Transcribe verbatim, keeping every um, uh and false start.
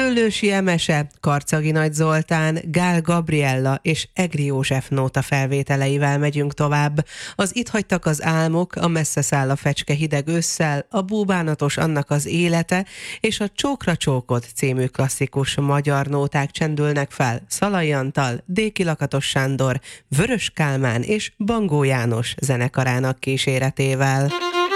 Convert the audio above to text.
Szőlősi Emese, Karcagi Nagy Zoltán, Gál Gabriella és Egri József nóta felvételeivel megyünk tovább. Az Itt hagytak az álmok, a Messze száll a fecske hideg ősszel, a Búbánatos annak az élete és a Csókra csókot című klasszikus magyar nóták csendülnek fel Szalai Antal, Déki Lakatos Sándor, Vörös Kálmán és Bangó János zenekarának kíséretével.